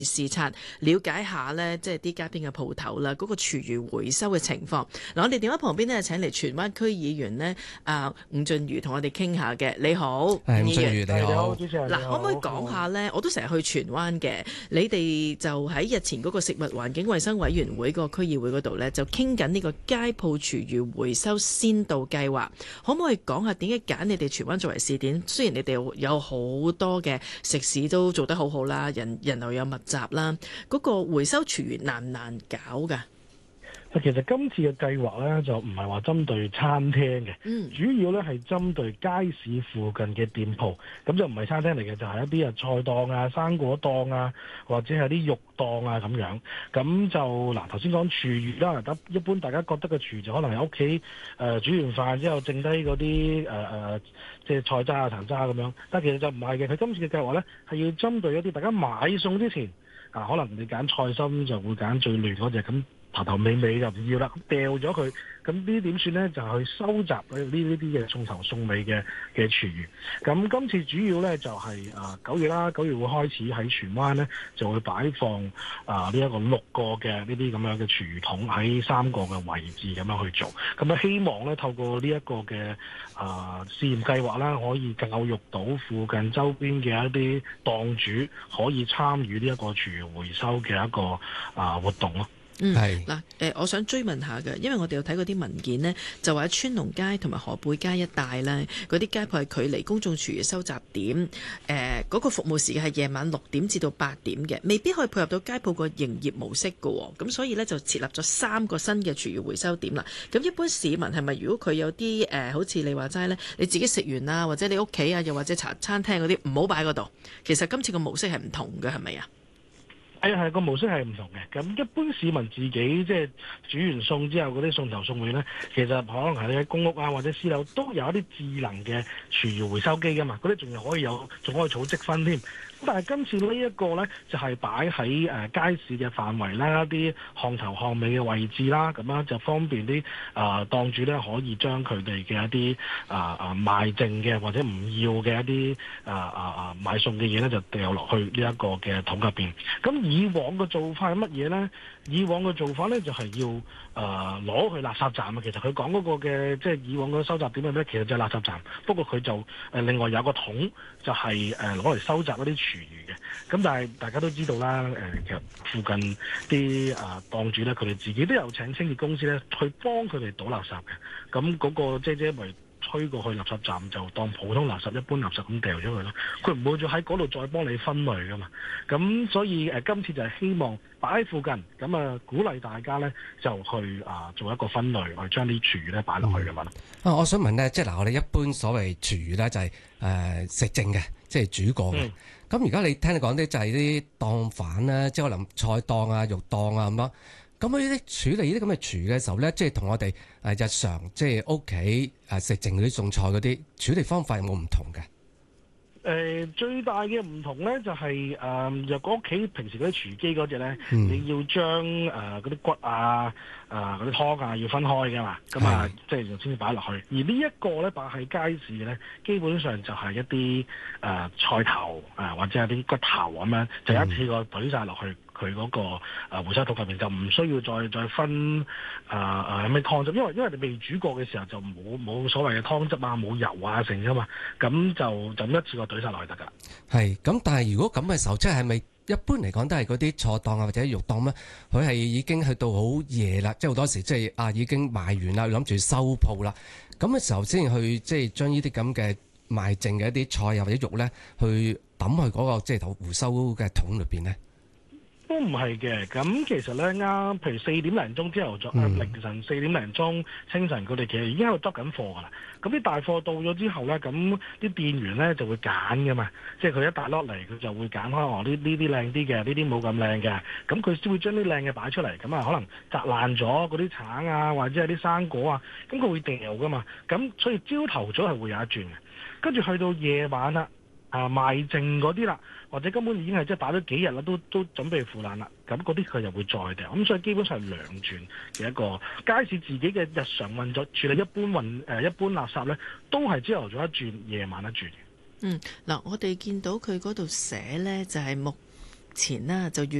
視察，了解下呢，即係啲街邊嘅鋪頭啦，嗰個廚餘回收嘅情況。嗱，我哋電話旁邊呢，請嚟荃灣區議員呢，伍俊瑜同我哋傾下嘅。你好，伍議員。 你好，主持人。 嗱，可唔可以講下呢？我都成日去荃灣嘅，你哋就喺日前嗰個食物環境衛生委員會個區議會嗰度呢，就傾緊呢個街鋪廚餘回收先導計劃。可唔可以講下點解揀你哋荃灣作為試點？雖然你哋有好多嘅食肆都做得好好啦，人流有密集啦，嗰個回收廚餘難唔難搞㗎？ 其實今次嘅計劃咧就唔係話針對餐廳嘅，主要咧係針對街市附近嘅店鋪，咁就唔係餐廳嚟嘅，就係一啲菜檔啊、生果檔啊，或者係啲肉檔啊咁樣。咁就嗱，頭先講廚餘啦，一般大家覺得嘅廚餘就可能喺屋企煮完飯之後剩低嗰啲即係菜渣啊、殘渣咁樣，但其實就唔係嘅。佢今次嘅計劃咧係要針對一啲大家買餸之前可能你揀菜心就會揀最亂嗰隻咁。頭頭尾尾就唔要啦，掉咗佢，咁呢啲點算呢？就去收集呢啲嘅送頭送尾嘅廚餘。咁今次主要呢，就係9月啦，9月會開始喺荃灣呢，就會擺放呢一個6個嘅呢啲咁樣嘅廚餘桶喺3個嘅位置咁樣去做。咁啊希望呢，透過呢一個嘅試驗計劃啦，可以教育到附近周邊嘅一啲檔主可以參與呢一個廚餘回收嘅一個活動咯。 嗱，我想追問下嘅，因為我哋有睇過啲文件呢，就話喺川龍街同埋河背街一帶呢，嗰啲街鋪係距離公眾廚餘收集點，嗰個服務時間係夜晚6點至到8點嘅，未必可以配合到街鋪個營業模式㗎喎，咁所以呢，就設立咗3個新嘅廚餘回收點啦。咁一般市民係咪如果佢有啲好似你話齋呢，你自己食完啊，或者你屋企啊，又或者茶餐廳嗰啲唔好擺嗰度，其實今次個模式係唔同嘅，係咪啊？ 係個模式係唔同嘅。咁一般市民自己即係煮完餸之後嗰啲送頭送尾呢，其實可能係你喺公屋啊或者私樓都有一啲智能嘅廚餘回收機㗎嘛，嗰啲仲可以儲積分添。但係今次呢一個呢，就係擺喺街市嘅範圍啦，啲巷頭巷尾嘅位置啦，咁樣就方便啲檔主呢，可以將佢哋嘅一啲賣剩嘅或者唔要嘅一啲買餸嘅嘢呢，就掉落去呢一個嘅桶入邊。咁以往嘅做法係乜嘢呢？以往嘅做法呢，就係要攞去垃圾站啊。其實佢講嗰個嘅即係以往嗰個收集點係咩？其實就係垃圾站，不過佢就另外有個桶，就係攞嚟收集嗰啲廚餘嘅。咁但係大家都知道啦，其實附近啲檔主咧，佢哋自己都有請清潔公司咧去幫佢哋倒垃圾嘅。咁嗰個姐姐咪推過去垃圾站，就當普通垃圾、一般垃圾咁掉咗佢咯。佢唔會再喺嗰度再幫你分類噶嘛。咁所以今次就係希望擺喺附近，咁鼓勵大家咧就去做一個分類，去將啲廚餘咧擺落去咁樣。 我想問咧，即係嗱，我哋一般所謂廚餘咧就係食剩嘅，即係煮過嘅。咁而家你聽你講啲就係啲檔販啦，即係可能菜檔啊、肉檔啊咁樣。咁呢啲處理呢啲咁嘅廚餘嘅時候咧，即係同我哋日常即係屋企食剩嗰啲餸菜嗰啲處理方法有冇唔同嘅？ 最大嘅唔同咧就係若果屋企平時嗰啲廚機嗰隻咧，你要將嗰啲骨啊、嗰啲湯啊要分開嘅嘛，咁即係先至擺落去。而呢一個咧擺喺街市咧，基本上就係一啲菜頭或者係啲骨頭咁樣，就一次過懟晒落去佢嗰個回收桶入邊，就唔需要再分咩湯汁，因為你未煮過嘅時候就冇所謂嘅湯汁啊、冇油啊剩噶嘛，咁就一次過懟晒落去得㗎。 係咁，但係如果咁嘅時候，即係咪一般嚟講都係嗰啲菜檔啊或者肉檔咧，佢係已經去到好夜啦，即係好多時即係已經賣完啦，諗住收鋪啦，咁嘅時候先去即係將呢啲咁嘅賣剩嘅一啲菜又或者肉咧，去抌去嗰個即係回收嘅桶裏邊咧？ 都唔係嘅，咁其實咧啱，譬如4點零鐘朝頭早，凌晨4點零鐘清晨，佢哋其實已經喺度執緊貨噶啦。咁啲大貨到咗之後咧，咁啲店員咧就會揀噶嘛，即係佢一大落嚟，佢就會揀開呢啲靚啲嘅，呢啲冇咁靚嘅，咁佢先會將啲靚嘅擺出嚟。咁可能砸爛咗嗰啲橙啊，或者係啲生果啊，咁佢會掉噶嘛。咁所以朝頭早係會有一轉嘅，跟住去到夜晚啦。賣剩嗰啲啦，或者根本已經係即係擺咗幾日啦，都準備腐爛啦。咁嗰啲佢又會再掉，咁所以基本上係兩轉嘅一個街市自己嘅日常運作處理一般垃圾咧，都係朝頭早一轉，夜晚一轉。 嗱，我哋見到佢嗰度寫咧就係前啦就預